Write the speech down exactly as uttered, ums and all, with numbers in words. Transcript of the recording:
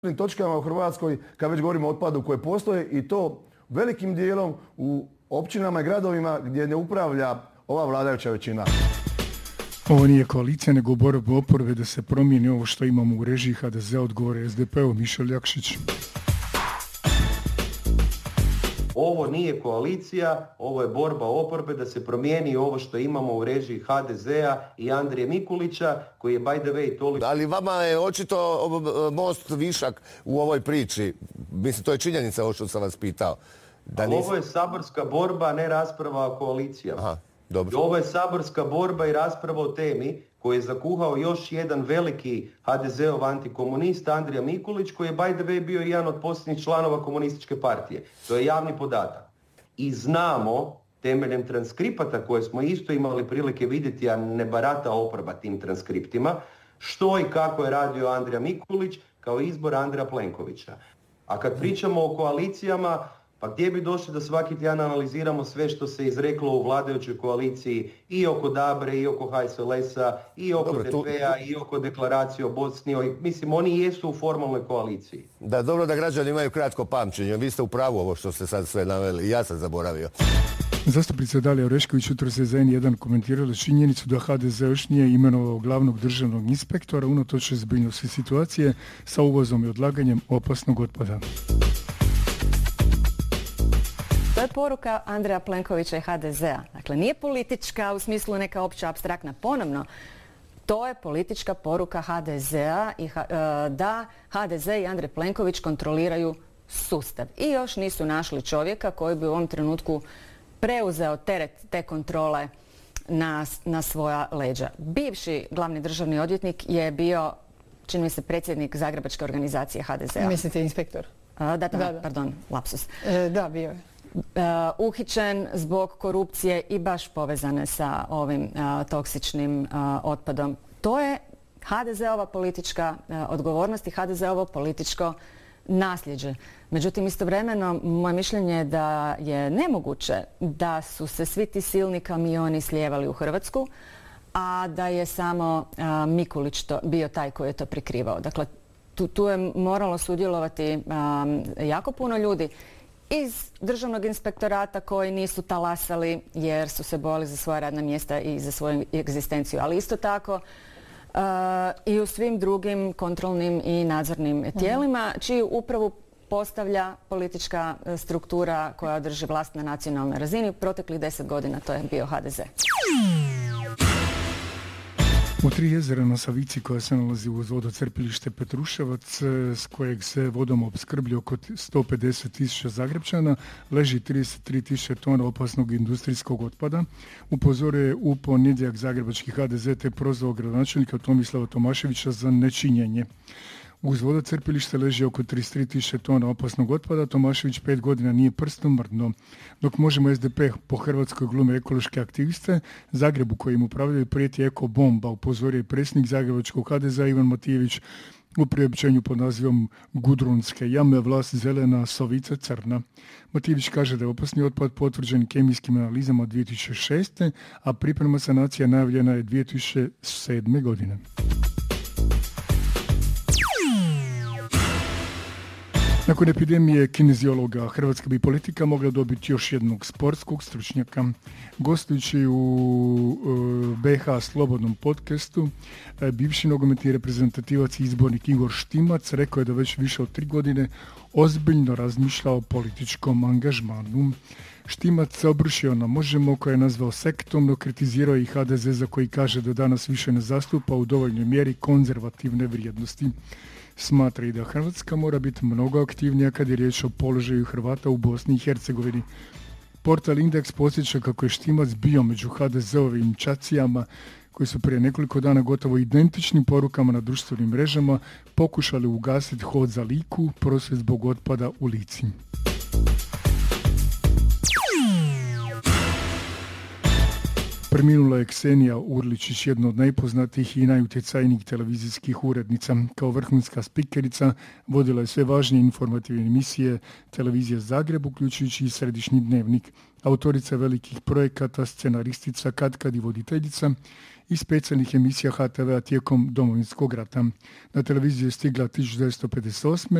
točkama u Hrvatskoj, kad već govorimo o otpadu koje postoje, i to velikim dijelom u općinama i gradovima gdje ne upravlja ova vladajuća većina. Ovo nije koalicija, nego borba oporbe da se promijeni ovo što imamo u režiji ha de zea, odgovore es de pe-u, Mišel Jakšić. Ovo nije koalicija, ovo je borba oporbe da se promijeni ovo što imamo u režiji ha de zea i Andrije Mikulića, koji je by the way toliko... Ali vama je očito Most višak u ovoj priči. Mislim, to je činjenica ovo što sam vas pitao. Da nis... Ovo je saborska borba, a ne rasprava o koalicijama. Aha, dobro. Ovo je saborska borba i rasprava o temi koji je zakuhao još jedan veliki ha de zeov antikomunist, Andrija Mikulić, koji je by the way bio jedan od posljednjih članova komunističke partije. To je javni podatak. I znamo, temeljem transkripata koje smo isto imali prilike vidjeti, a ne barata oporba tim transkriptima, što i kako je radio Andrija Mikulić kao izbor Andreja Plenkovića. A kad pričamo o koalicijama, pa gdje bi došli da svaki tjedan analiziramo sve što se izreklo u vladajućoj koaliciji i oko Dabre, i oko ha es el es-a, i oko dobro, de tu... pe-a, i oko deklaracije o Bosni. Mislim, oni jesu u formalnoj koaliciji. Da, dobro da građani imaju kratko pamćenje. Vi ste u pravu ovo što ste sad sve naveli. Ja sam zaboravio. Zastupnica Dalija Orešković jutros je za en jedan komentirala činjenicu da ha de ze još nije imenovao glavnog državnog inspektora unatoč ozbiljnosti situacije sa uvozom i odlaganjem opasnog otpada. To je poruka Andreja Plenkovića i ha de zea. Dakle, nije politička u smislu neka opća apstraktna. Ponovno, to je politička poruka ha de zea i ha, da ha de ze i Andrej Plenković kontroliraju sustav. I još nisu našli čovjeka koji bi u ovom trenutku preuzeo teret te kontrole na, na svoja leđa. Bivši glavni državni odvjetnik je bio, čini mi se, predsjednik Zagrebačke organizacije ha de zea. Mislite inspektor? Da, da, da, da. pardon, lapsus. E, da, bio je. Uh, uhićen zbog korupcije i baš povezane sa ovim uh, toksičnim uh, otpadom. To je ha de zeova politička uh, odgovornost i ha de zeovo političko nasljeđe. Međutim, istovremeno, moje mišljenje je da je nemoguće da su se svi ti silni kamioni slijevali u Hrvatsku, a da je samo uh, Mikulić to, bio taj koji je to prikrivao. Dakle, tu, tu je moralo sudjelovati um, jako puno ljudi iz državnog inspektorata koji nisu talasali jer su se bojali za svoja radna mjesta i za svoju egzistenciju. Ali isto tako uh, i u svim drugim kontrolnim i nadzornim tijelima, čiju upravu postavlja politička struktura koja drži vlast na nacionalnoj razini. U proteklih deset godina to je bio ha de ze. U Tri jezera na Savici, koja se nalazi uz vodocrpilište Petruševac, s kojeg se vodom opskrblja oko sto pedeset tisuća Zagrepčana, leži trideset tri tisuće tona opasnog industrijskog otpada. Upozorio je u ponedjeljak zagrebački ha de ze te prozvao gradonačelnika Tomislava Tomaševića za nečinjenje. Uz vodocrpilište leži oko trideset tri tisuće tona opasnog otpada. Tomašević pet godina nije prstom mrdno. Dok Možemo es de pe po Hrvatskoj glume ekološke aktiviste, Zagrebu kojim upravljaju prijeti eko bomba, upozorio je predsjednik zagrebačkog ha de zea Ivan Matijević u priopćenju pod nazivom Gudrunske jame, vlast zelena, Savica crna. Matijević kaže da je opasni otpad potvrđen kemijskim analizama od dvije tisuće šeste. a priprema sanacija najavljena je dvije tisuće sedme. godine. Nakon epidemije kineziologa, hrvatska bi politika mogla dobiti još jednog sportskog stručnjaka. Gostujući u be ha Slobodnom podcastu, bivši nogometni reprezentativac i izbornik Igor Štimac rekao je da već više od tri godine ozbiljno razmišlja o političkom angažmanu. Štimac se obrušio na Možemo, koje je nazvao sektom, no kritizirao i ha de ze za koji kaže da danas više ne zastupa u dovoljnoj mjeri konzervativne vrijednosti. Smatra i da Hrvatska mora biti mnogo aktivnija kad je riječ o položaju Hrvata u Bosni i Hercegovini. Portal Indeks podsjeća kako je Štimac bio među ha de zeovim čacijama koji su prije nekoliko dana gotovo identičnim porukama na društvenim mrežama pokušali ugasiti hod za Liku, prosvjed zbog otpada u Lici. Preminula je Ksenija Urličić, jedna od najpoznatijih i najutjecajnijih televizijskih urednica. Kao vrhunska spikerica vodila je sve važnije informativne emisije televizije Zagreb, uključujući i Središnji dnevnik. Autorica velikih projekata, scenaristica, katkad i voditeljica i specijalnih emisija ha te vea tijekom Domovinskog rata. Na televiziju je stigla tisuću devetsto pedeset osme